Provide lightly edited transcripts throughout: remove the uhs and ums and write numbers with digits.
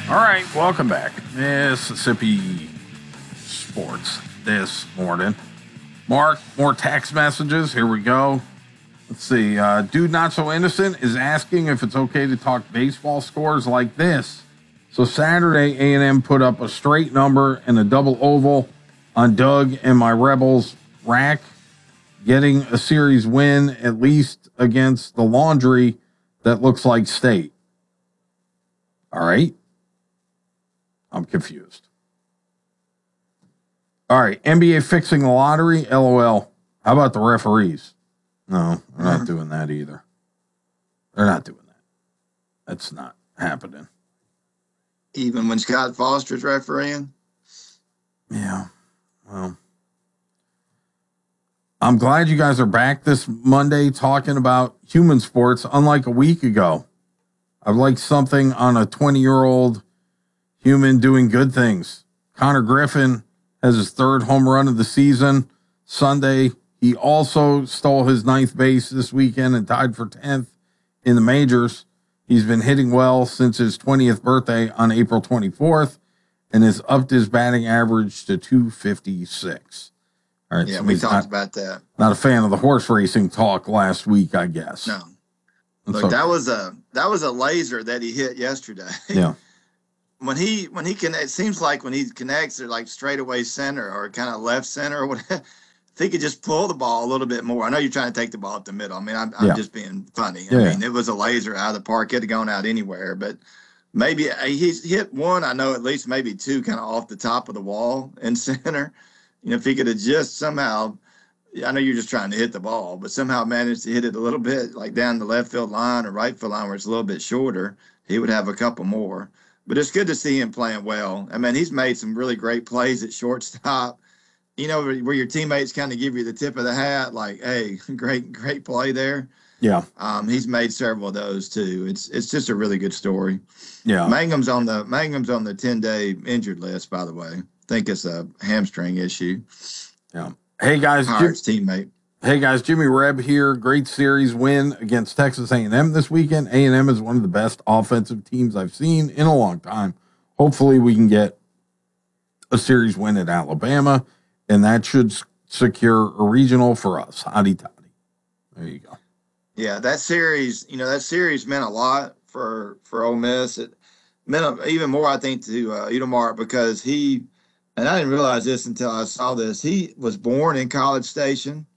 All right, welcome back. Mississippi Sports this morning. Mark, more text messages. Here we go. Let's see. Dude Not So Innocent is asking if it's okay to talk baseball scores like this. So Saturday, A&M put up a straight number and a double oval on Doug and my Rebels rack, getting a series win, at least against the Laundry that looks like State. All right. I'm confused. All right. NBA fixing the lottery. LOL. How about the referees? No, they're not doing that either. They're not doing that. That's not happening. Even when Scott Foster's refereeing? Yeah. Well, I'm glad you guys are back this Monday talking about human sports, unlike a week ago. I'd like something on a 20-year-old human doing good things. Connor Griffin has his third home run of the season Sunday. He also stole his ninth base this weekend and tied for 10th in the majors. He's been hitting well since his 20th birthday on April 24th and has upped his batting average to 256. All right, yeah, so we talked about that. Not a fan of the horse racing talk last week, I guess. No. Look, okay. that was a laser that he hit yesterday. Yeah. When he can, it seems like when he connects, they're like straightaway center or kind of left center or whatever. If he could just pull the ball a little bit more. I know you're trying to take the ball up the middle. I mean, I'm just being funny. I mean, it was a laser out of the park. It could have gone out anywhere, but maybe he's hit one. I know at least maybe two kind of off the top of the wall in center. You know, if he could have just somehow, I know you're just trying to hit the ball, but somehow managed to hit it a little bit like down the left field line or right field line where it's a little bit shorter, he would have a couple more. But it's good to see him playing well. I mean, he's made some really great plays at shortstop. You know, where your teammates kind of give you the tip of the hat, like, hey, great play there. Yeah. He's made several of those too. It's just a really good story. Yeah. Mangum's on the 10-day injured list, by the way. I think it's a hamstring issue. Yeah. Hey guys, teammate. Hey guys, Jimmy Reb here. Great series win against Texas A&M this weekend. A&M is one of the best offensive teams I've seen in a long time. Hopefully we can get a series win at Alabama, and that should secure a regional for us. Hotty toddy. There you go. Yeah, that series meant a lot for Ole Miss. It meant even more, I think, to Edelmart because and I didn't realize this until I saw this. He was born in College Station.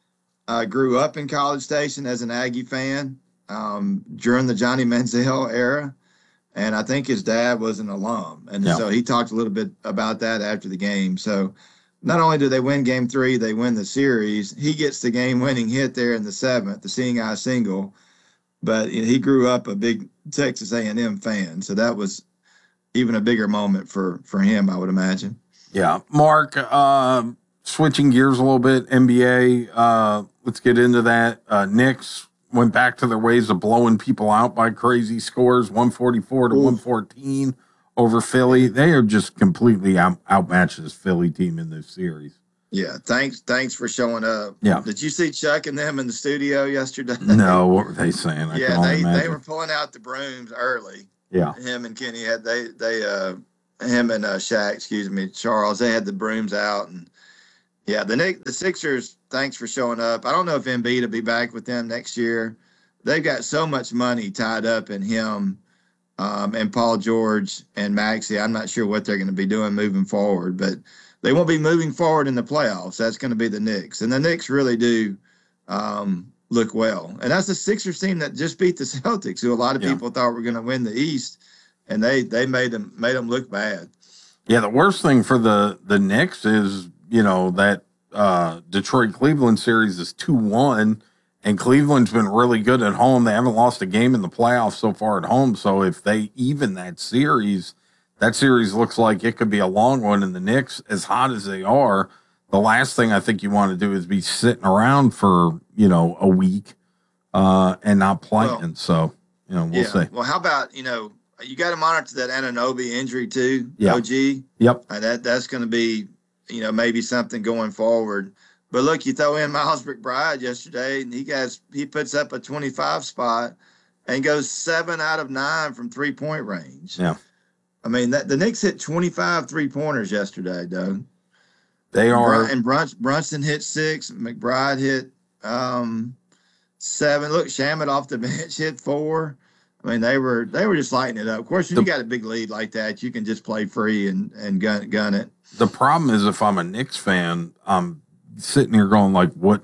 Grew up in College Station as an Aggie fan during the Johnny Manziel era. And I think his dad was an alum. And so he talked a little bit about that after the game. So not only do they win game 3, they win the series. He gets the game-winning hit there in the 7th, the seeing eye single. But he grew up a big Texas A&M fan. So that was even a bigger moment for him, I would imagine. Yeah. Mark, switching gears a little bit, NBA, let's get into that. Knicks went back to their ways of blowing people out by crazy scores, 144 to 114 over Philly. They are just completely outmatched this Philly team in this series. Yeah, thanks for showing up. Yeah. Did you see Chuck and them in the studio yesterday? No, what were they saying? They were pulling out the brooms early. Yeah. Him and Kenny him and Shaq, Charles, they had the brooms out. And yeah, the Sixers, thanks for showing up. I don't know if Embiid will be back with them next year. They've got so much money tied up in him and Paul George and Maxey. I'm not sure what they're going to be doing moving forward, but they won't be moving forward in the playoffs. That's going to be the Knicks. And the Knicks really do look well. And that's the Sixers team that just beat the Celtics, who a lot of people thought were going to win the East, and they made them look bad. Yeah, the worst thing for the Knicks is, that Detroit-Cleveland series is 2-1, and Cleveland's been really good at home. They haven't lost a game in the playoffs so far at home. So if they even that series looks like it could be a long one. And the Knicks, as hot as they are, the last thing I think you want to do is be sitting around for, a week and not playing. We'll see. Well, how about, you got to monitor that Anunoby injury too, OG. Yep. That's going to be, maybe something going forward. But look, you throw in Miles McBride yesterday, and he puts up a 25 spot and goes 7 out of 9 from 3-point range. Yeah. I mean, the Knicks hit 25 3-pointers yesterday, Doug. They are. And Brunson hit 6. McBride hit 7. Look, Shamet off the bench hit 4. I mean, they were just lighting it up. Of course, when you got a big lead like that, you can just play free and gun it. The problem is, if I'm a Knicks fan, I'm sitting here going like, what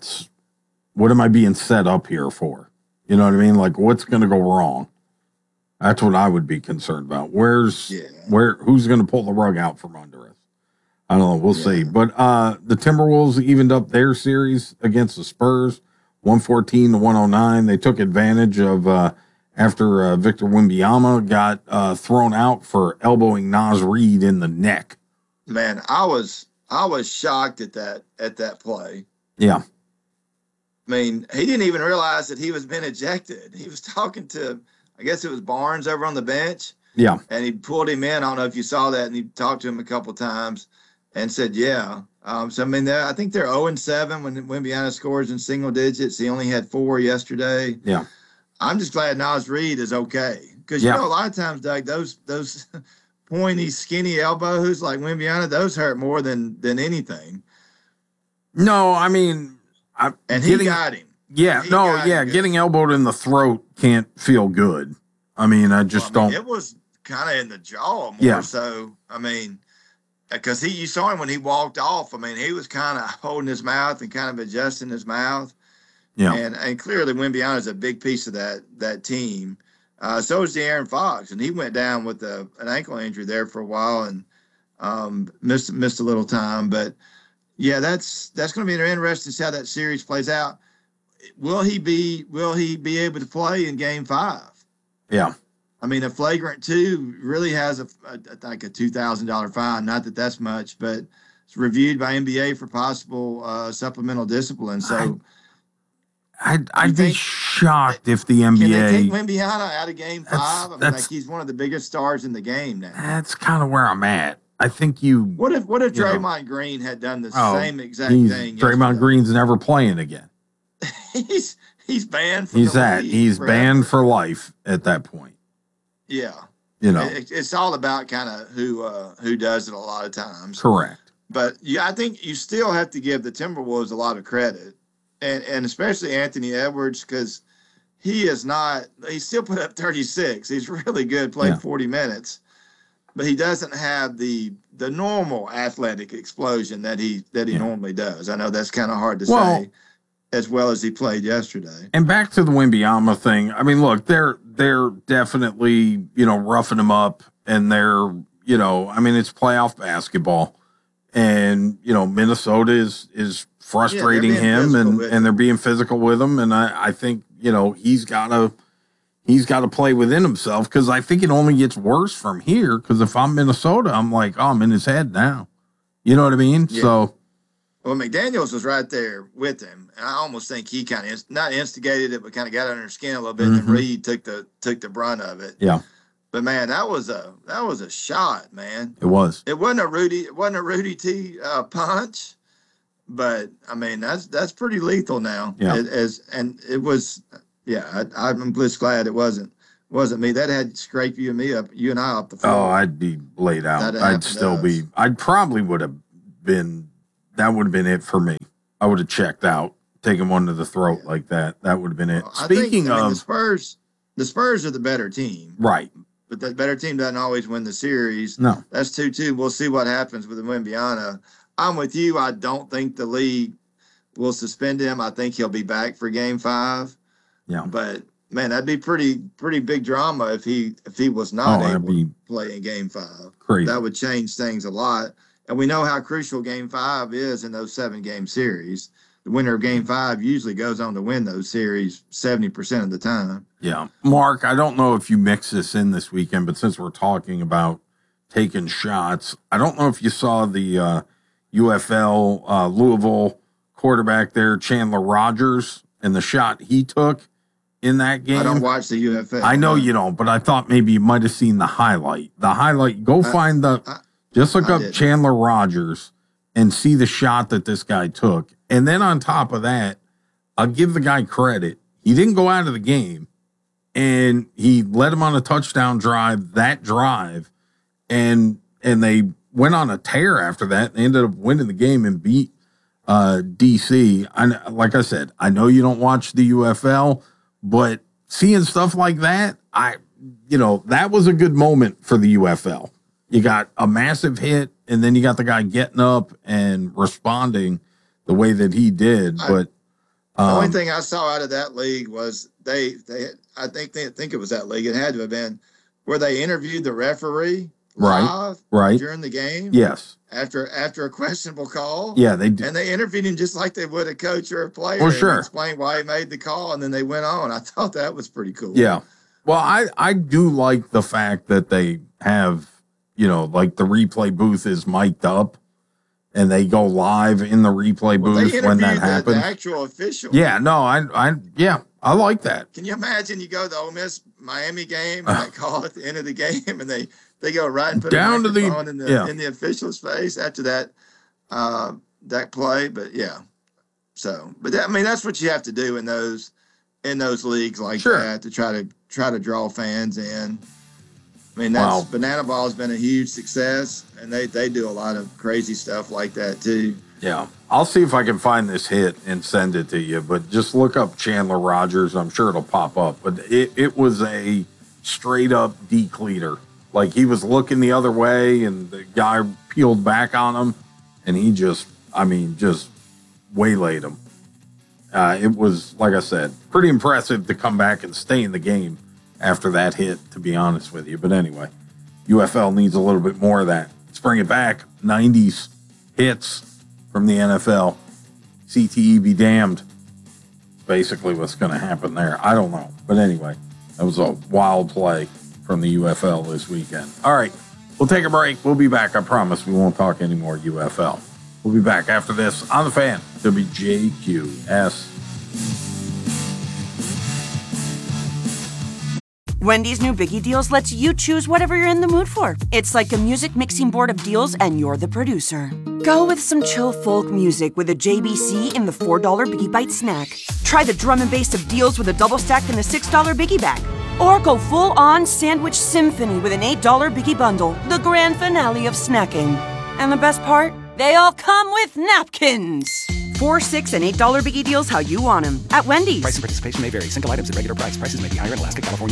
am I being set up here for? You know what I mean? Like, what's going to go wrong? That's what I would be concerned about. Who's going to pull the rug out from under us? I don't know. We'll see. But the Timberwolves evened up their series against the Spurs, 114-109. They took advantage of after Victor Wembanyama got thrown out for elbowing Naz Reid in the neck. Man, I was shocked at that play. Yeah. I mean, he didn't even realize that he was being ejected. He was talking to, I guess it was Barnes over on the bench. Yeah. And he pulled him in. I don't know if you saw that. And he talked to him a couple times and said, yeah. So, I mean, I think they're 0-7 when Wembanyama scores in single digits. He only had 4 yesterday. Yeah. I'm just glad Naz Reid is okay. Because, you know, a lot of times, Doug, those pointy, skinny elbows like Wembanyama, those hurt more than anything. No, I mean... he got him. Yeah, getting elbowed in the throat can't feel good. I mean, I don't. It was kind of in the jaw more so. I mean, because you saw him when he walked off. I mean, he was kind of holding his mouth and kind of adjusting his mouth. Yeah, and clearly Wembanyama is a big piece of that team. So is De'Aaron Fox, and he went down with an ankle injury there for a while and missed a little time, but. Yeah, that's going to be interesting to see how that series plays out. Will he be able to play in Game 5? Yeah. I mean, a flagrant 2 really has like a $2,000 fine. Not that that's much, but it's reviewed by NBA for possible supplemental discipline. So I'd be shocked if the NBA can they take Wembanyama out of Game 5. I mean, like he's one of the biggest stars in the game now. That's kind of where I'm at. I think What if Draymond Green had done the same exact thing? Draymond Green's never playing again. he's banned. He's banned for life at that point. Yeah, you know, it's all about kind of who does it a lot of times. Correct. But I think you still have to give the Timberwolves a lot of credit, and especially Anthony Edwards because he still put up 36. He's really good. Played 40 minutes. But he doesn't have the normal athletic explosion that he normally does. I know that's kind of hard to say as well as he played yesterday. And back to the Wembanyama thing. I mean, look, they're definitely, roughing him up and they're, I mean, it's playoff basketball and, Minnesota is frustrating him and they're being physical with him. And I think, he's got to play within himself because I think it only gets worse from here. Because if I'm Minnesota, I'm like, I'm in his head now. You know what I mean? Yeah. So, well, McDaniels was right there with him, and I almost think he kind of not instigated it, but kind of got under his skin a little bit. And Reed took the brunt of it. Yeah. But man, that was a shot, man. It was. It wasn't a Rudy T punch, but I mean that's pretty lethal now. Yeah. It was. Yeah, I'm just glad it wasn't me. That had scraped you and I up the floor. Oh, I'd be laid out. I'd probably would have been. That would have been it for me. I would have checked out, taken one to the throat like that. That would have been it. Speaking of the Spurs are the better team, right? But that better team doesn't always win the series. No, that's 2-2. We'll see what happens with Wembanyama. I'm with you. I don't think the league will suspend him. I think he'll be back for Game 5. Yeah, but man, that'd be pretty big drama if he was not able to play in Game 5. Crazy. That would change things a lot, and we know how crucial Game 5 is in those 7-game series. The winner of Game 5 usually goes on to win those series 70% of the time. Yeah, Mark, I don't know if you mix this in this weekend, but since we're talking about taking shots, I don't know if you saw the UFL Louisville quarterback there, Chandler Rogers, and the shot he took in that game. I don't watch the UFL. I know you don't, but I thought maybe you might have seen the highlight. Just look up Chandler Rogers and see the shot that this guy took. And then on top of that, I'll give the guy credit. He didn't go out of the game, and he led him on a touchdown drive. That drive and they went on a tear after that. They ended up winning the game and beat DC. Like I said, I know you don't watch the UFL, but seeing stuff like that, that was a good moment for the UFL. You got a massive hit, and then you got the guy getting up and responding the way that he did. But the only thing I saw out of that league was I think it was that league. It had to have been where they interviewed the referee live during the game. Yes. After a questionable call. Yeah, they did. And they interviewed him just like they would a coach or a player. Well, sure. And explained why he made the call, and then they went on. I thought that was pretty cool. Yeah. Well, I do like the fact that they have, like the replay booth is mic'd up and they go live in the replay booth when that happens. The actual official. Yeah, no, I like that. Can you imagine you go to the Ole Miss Miami game and they call at the end of the game and they go right and put down to the in the official's face after that play. But yeah, that's what you have to do in those leagues like that to try to draw fans in. I mean, Banana Ball has been a huge success, and they do a lot of crazy stuff like that too. Yeah, I'll see if I can find this hit and send it to you. But just look up Chandler Rogers. I'm sure it'll pop up. But it was a straight up decleater. Like he was looking the other way, and the guy peeled back on him, and he just waylaid him. It was, like I said, pretty impressive to come back and stay in the game after that hit, to be honest with you. But anyway, UFL needs a little bit more of that. Let's bring it back. 90s hits from the NFL. CTE be damned. Basically what's going to happen there. I don't know. But anyway, that was a wild play from the UFL this weekend. All right, we'll take a break. We'll be back. I promise we won't talk any more UFL. We'll be back after this on The Fan, WJQS. Wendy's new Biggie Deals lets you choose whatever you're in the mood for. It's like a music mixing board of deals, and you're the producer. Go with some chill folk music with a JBC in the $4 Biggie Bite snack. Try the drum and bass of deals with a double stack in the $6 Biggie bag. Or go full-on sandwich symphony with an $8 Biggie bundle, the grand finale of snacking. And the best part? They all come with napkins. $4, $6, and $8 Biggie Deals how you want them at Wendy's. Price and participation may vary. Single items at regular price. Prices may be higher in Alaska, California,